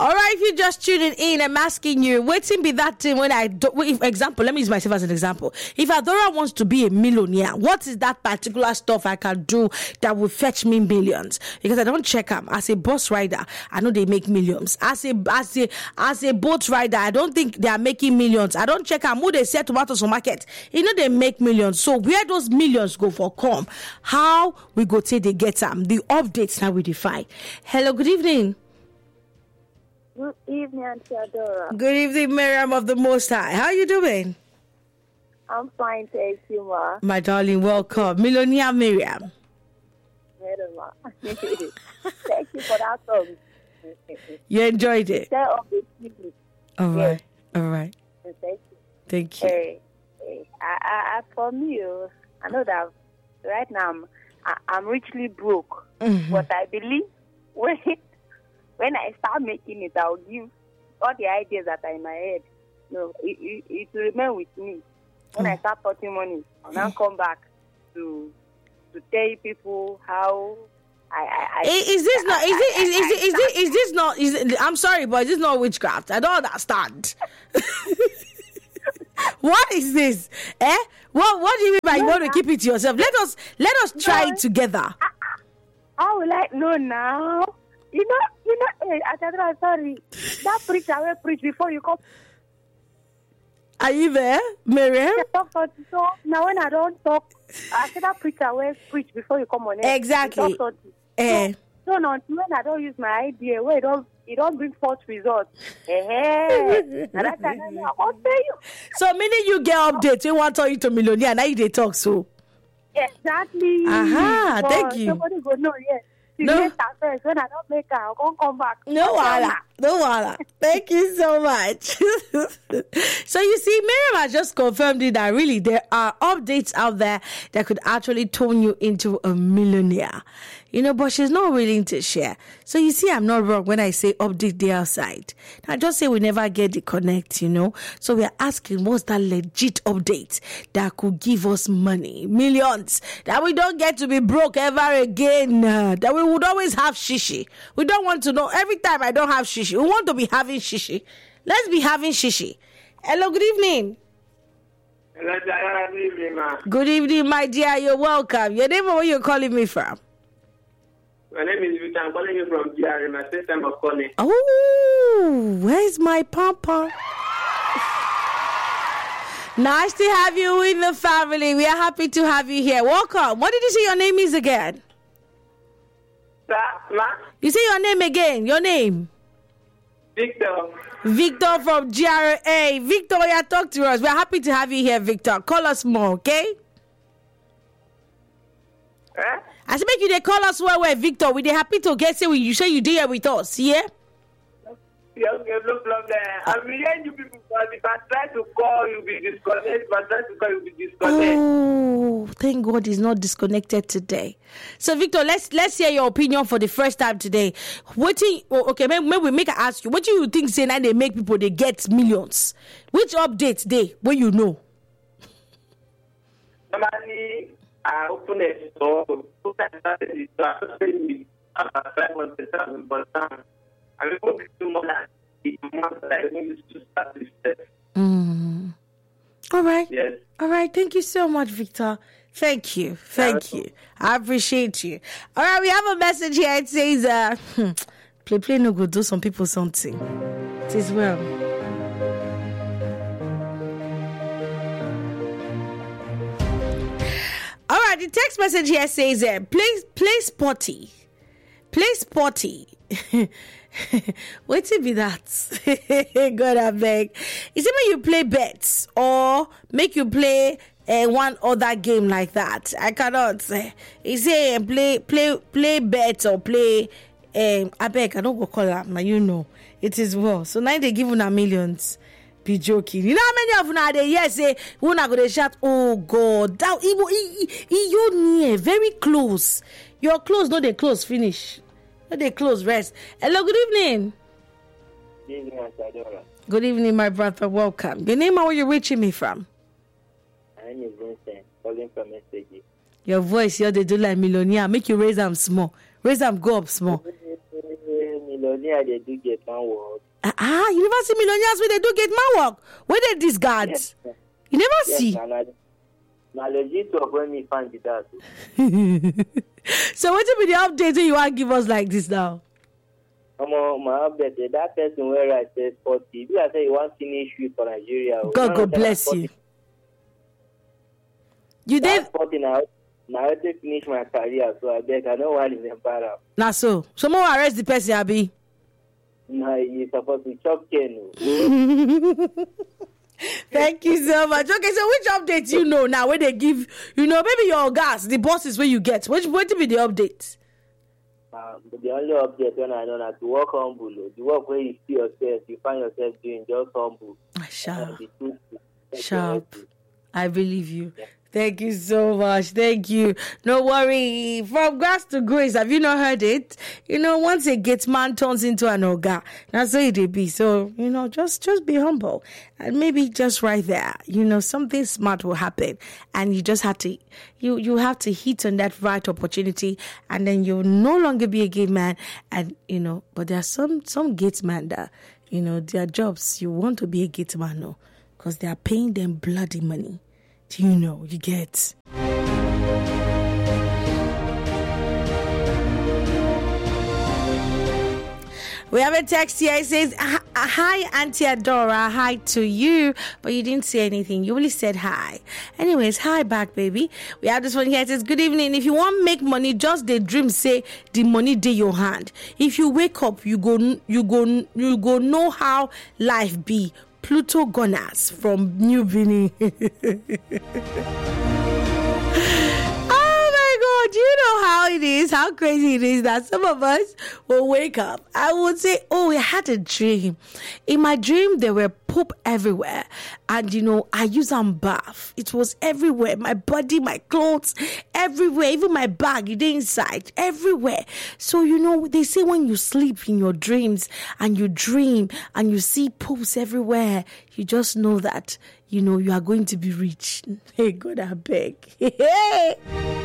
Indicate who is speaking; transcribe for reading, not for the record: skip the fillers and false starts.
Speaker 1: All right, if you're just tuning in, I'm asking you, waiting be that thing when I do, if, example, let me use myself as an example. If Adora wants to be a millionaire, what is that particular stuff I can do that will fetch me millions? Because I don't check them. As a bus rider, I know they make millions. As a boat rider, I don't think they are making millions. I don't check them. Who they sell tomatoes on market, you know they make millions. So where those millions go for come? How we go till they get them? The updates now we define. Hello, good evening.
Speaker 2: Good evening, Auntie Adora.
Speaker 1: Good evening, Miriam of the Most High. How are you doing?
Speaker 2: I'm fine, thank you, ma.
Speaker 1: My darling, welcome. Millionaire Miriam.
Speaker 2: Ma. Thank you for that song.
Speaker 1: You enjoyed it?
Speaker 2: Tell of the TV.
Speaker 1: All right. All right.
Speaker 2: Thank you.
Speaker 1: Thank you.
Speaker 2: For me, I know that right now I'm richly broke.
Speaker 1: Mm-hmm.
Speaker 2: But I believe when I start making it, I'll give all the ideas that are in my head. No, it will remain with me. When I start putting money, I'll now come back to tell people how
Speaker 1: I'm sorry, but is this not witchcraft? I don't understand. What is this? What do you mean by you want to keep it to yourself? Let us try it together.
Speaker 2: How will I know now? You know, I'm sorry. That preacher will preach before you come.
Speaker 1: Are you there, Miriam?
Speaker 2: So now when I don't talk, I said that preacher will preach before you come on air.
Speaker 1: Exactly.
Speaker 2: So until when I don't use my idea, where it don't bring forth results. And that's I won't tell you.
Speaker 1: So meaning you get updates, you want to tell you to millionaire, now you they talk so.
Speaker 2: Exactly.
Speaker 1: Aha, thank you.
Speaker 2: Somebody go know, yes.
Speaker 1: No.
Speaker 2: First. When I don't make her, I'll come back.
Speaker 1: No wala. Thank you so much. So you see, Miriam has just confirmed it that really there are updates out there that could actually turn you into a millionaire. You know, but she's not willing to share. So you see, I'm not wrong when I say update the outside. I just say we never get the connect, you know. So we're asking, what's that legit update that could give us money, millions, that we don't get to be broke ever again, that we would always have shishi. We don't want to know every time I don't have shishi. We want to be having shishi. Let's be having shishi. Hello, good evening.
Speaker 3: Hello, good evening, ma.
Speaker 1: Good evening, my dear. You're welcome. Your name and where you're calling me from?
Speaker 3: My name is Victor. I'm calling you from GRA. My first time of calling.
Speaker 1: Oh, where's my pom-pom? Nice to have you in the family. We are happy to have you here. Welcome. What did you say your name is again?
Speaker 3: Ma?
Speaker 1: You say your name again. Your name?
Speaker 3: Victor.
Speaker 1: Victor from GRA. Victor, yeah, talk to us. We're happy to have you here, Victor. Call us more, okay? I said, make you they call us where Victor. We they happy to get say you say you do here with us, yeah?
Speaker 3: Yeah, okay, no problem. I'm hearing you people, but if I try to call, you'll be disconnected. If I try to call, you'll be disconnected.
Speaker 1: Oh, thank God he's not disconnected today. So, Victor, let's hear your opinion for the first time today. Okay, maybe we make I ask you, what do you think say now they make people they get millions? Which updates they when you know?
Speaker 3: Normally, I open a store, but I will do more than the month that I need to start this step.
Speaker 1: All right.
Speaker 3: Yes.
Speaker 1: All right. Thank you so much, Victor. Thank you. Thank you. I appreciate you. All right. We have a message here. It says, play no go do some people something. It is well. All right. The text message here says, play sporty. Play sporty. Wait till be that. God, I beg. Is it when you play bets or make you play one other game like that? I cannot say. Is it play bets or play? I beg. I don't go call that. Man, you know it is well. So now they give una millions. Be joking. You know how many of una they yes say who na go dey shout? Oh God, that you near very close. You're close, no they close finish. They close rest. Hello, good evening.
Speaker 3: Good evening, Adora.
Speaker 1: Good evening, my brother. Welcome. Your name and where you reaching me from?
Speaker 3: My name is Vincent, calling from SAG.
Speaker 1: Your voice, they do like millionaire. Make you raise them small. Raise them go up small.
Speaker 3: millionaire they do get man work.
Speaker 1: You never see millionaires when they do get man work. Where they discards?
Speaker 3: Yes,
Speaker 1: You never see.
Speaker 3: Now legit talk when me find it out.
Speaker 1: So what will be the update you want to give us like this now?
Speaker 3: My update, that person where I said 40. If I say you want finish with for Nigeria.
Speaker 1: God bless you. You did
Speaker 3: 40 now. Now I take finish my career, so I beg I don't want to embarrass.
Speaker 1: Now so someone will arrest the person, Abi.
Speaker 3: No, you're supposed to chop cane.
Speaker 1: Thank you so much. Okay, so which updates you know now? Where they give, maybe your gas, the bosses where you get. What will be the updates?
Speaker 3: The only update when I know is to work humble. The work where you see yourself, you find yourself doing, just humble.
Speaker 1: Sharp. I believe you. Yeah. Thank you so much. Thank you. No worry. From grass to grace. Have you not heard it? Once a gate man turns into an oga, that's how it be. So, just be humble. And maybe just right there, something smart will happen. And you just have to, you have to hit on that right opportunity. And then you'll no longer be a gate man. And, but there are some gate man that, their jobs, you want to be a gate man, no? Because they are paying them bloody money. You get. We have a text here. It says, hi, Auntie Adora. Hi to you. But you didn't say anything. You only said hi. Anyways, hi back, baby. We have this one here. It says, good evening. If you want to make money, just the dream say the money dey your hand. If you wake up, you go know how life be. Pluto Gunners from New Benin. Oh my God, you know how it is, how crazy it is that some of us will wake up. I would say, I had a dream. In my dream, there were poop everywhere. And, I use them bath. It was everywhere. My body, my clothes, everywhere. Even my bag, it inside, everywhere. So, they say when you sleep in your dreams and you dream and you see poops everywhere, you just know that, you are going to be rich. Hey, God, I beg. Hey.